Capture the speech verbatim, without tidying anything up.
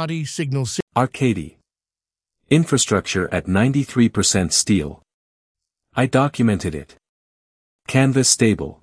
Illuminati signal. Arcady. Infrastructure at ninety-three percent steel. I documented it. Canvas stable.